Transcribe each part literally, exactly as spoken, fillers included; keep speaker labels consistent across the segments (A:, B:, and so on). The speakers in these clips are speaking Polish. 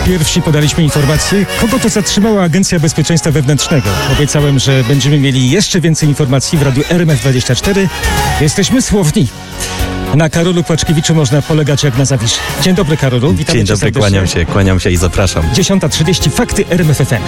A: Pierwsi podaliśmy informację, kogo to zatrzymała Agencja Bezpieczeństwa Wewnętrznego. Obiecałem, że będziemy mieli jeszcze więcej informacji w radiu R M F dwadzieścia cztery. Jesteśmy słowni. Na Karolu Płaczkiewiczu można polegać jak na Zawiszy. Dzień dobry, Karolu.
B: Witamy Dzień dobry, kłaniam się, kłaniam się i zapraszam.
A: dziesiąta trzydzieści, fakty R M F F M.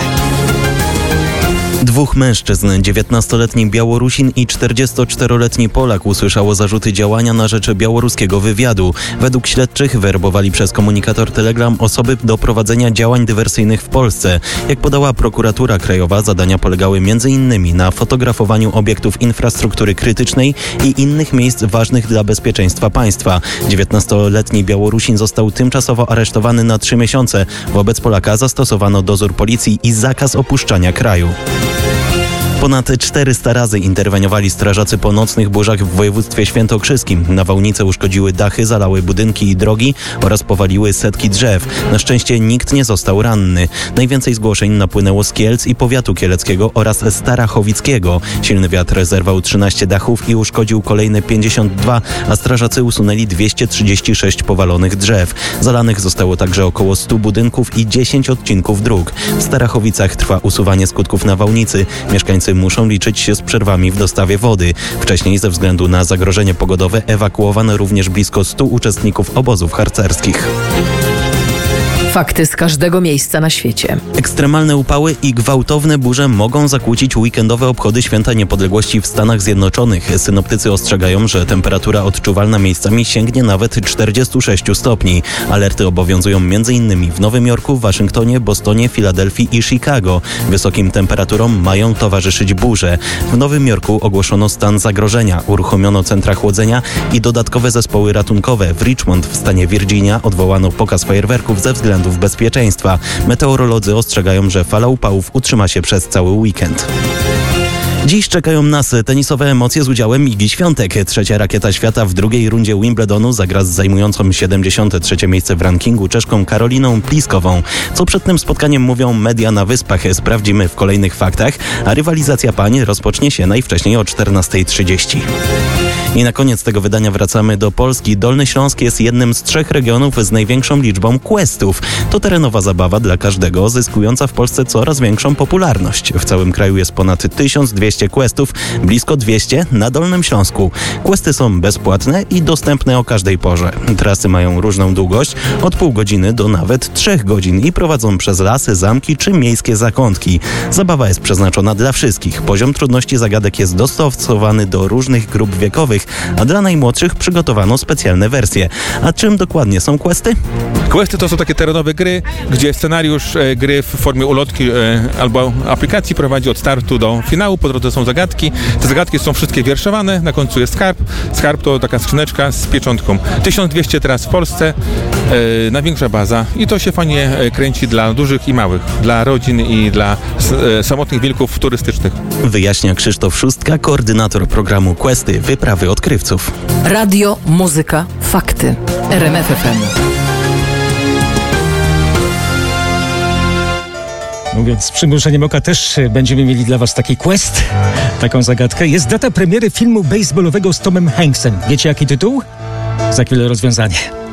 B: Dwóch mężczyzn, dziewiętnastoletni Białorusin i czterdziestoczteroletni Polak usłyszało zarzuty działania na rzecz białoruskiego wywiadu. Według śledczych werbowali przez komunikator Telegram osoby do prowadzenia działań dywersyjnych w Polsce. Jak podała prokuratura krajowa, zadania polegały między innymi na fotografowaniu obiektów infrastruktury krytycznej i innych miejsc ważnych dla bezpieczeństwa państwa. dziewiętnastoletni Białorusin został tymczasowo aresztowany na trzy miesiące. Wobec Polaka zastosowano dozór policji i zakaz opuszczania kraju. Ponad czterysta razy interweniowali strażacy po nocnych burzach w województwie świętokrzyskim. Nawałnice uszkodziły dachy, zalały budynki i drogi oraz powaliły setki drzew. Na szczęście nikt nie został ranny. Najwięcej zgłoszeń napłynęło z Kielc i powiatu kieleckiego oraz Starachowickiego. Silny wiatr zerwał trzynaście dachów i uszkodził kolejne pięćdziesiąt dwa, a strażacy usunęli dwieście trzydzieści sześć powalonych drzew. Zalanych zostało także około stu budynków i dziesięć odcinków dróg. W Starachowicach trwa usuwanie skutków nawałnicy. Mieszkańcy muszą liczyć się z przerwami w dostawie wody. Wcześniej ze względu na zagrożenie pogodowe ewakuowano również blisko stu uczestników obozów harcerskich.
C: Fakty z każdego miejsca na świecie.
B: Ekstremalne upały i gwałtowne burze mogą zakłócić weekendowe obchody Święta Niepodległości w Stanach Zjednoczonych. Synoptycy ostrzegają, że temperatura odczuwalna miejscami sięgnie nawet czterdziestu sześciu stopni. Alerty obowiązują m.in. w Nowym Jorku, Waszyngtonie, Bostonie, Filadelfii i Chicago. Wysokim temperaturom mają towarzyszyć burze. W Nowym Jorku ogłoszono stan zagrożenia, uruchomiono centra chłodzenia i dodatkowe zespoły ratunkowe. W Richmond w stanie Virginia odwołano pokaz fajerwerków ze względu bezpieczeństwa. Meteorolodzy ostrzegają, że fala upałów utrzyma się przez cały weekend. Dziś czekają nas tenisowe emocje z udziałem Igi Świątek. Trzecia rakieta świata w drugiej rundzie Wimbledonu zagra z zajmującą siedemdziesiąte trzecie miejsce w rankingu Czeszką Karoliną Pliskową. Co przed tym spotkaniem mówią media na Wyspach, sprawdzimy w kolejnych faktach, a rywalizacja pań rozpocznie się najwcześniej o czternasta trzydzieści. I na koniec tego wydania wracamy do Polski. Dolny Śląsk jest jednym z trzech regionów z największą liczbą questów. To terenowa zabawa dla każdego, zyskująca w Polsce coraz większą popularność. W całym kraju jest ponad tysiąc dwieście questów, blisko dwieście na Dolnym Śląsku. Questy są bezpłatne i dostępne o każdej porze. Trasy mają różną długość, od pół godziny do nawet trzech godzin i prowadzą przez lasy, zamki czy miejskie zakątki. Zabawa jest przeznaczona dla wszystkich. Poziom trudności zagadek jest dostosowany do różnych grup wiekowych, a dla najmłodszych przygotowano specjalne wersje. A czym dokładnie są questy?
D: Questy to są takie terenowe gry, gdzie scenariusz e, gry w formie ulotki e, albo aplikacji prowadzi od startu do finału. Po drodze są zagadki. Te zagadki są wszystkie wierszowane. Na końcu jest skarb. Skarb to taka skrzyneczka z pieczątką. tysiąc dwieście teraz w Polsce. E, największa baza. I to się fajnie e, kręci dla dużych i małych. Dla rodzin i dla e, samotnych wilków turystycznych.
B: Wyjaśnia Krzysztof Szóstka, koordynator programu Questy Wyprawy Odkrywców.
C: Radio, muzyka, fakty. R M F F M.
A: Mówiąc z przymrużeniem oka, też będziemy mieli dla Was taki quest, taką zagadkę. Jest data premiery filmu baseballowego z Tomem Hanksem. Wiecie jaki tytuł? Za chwilę rozwiązanie.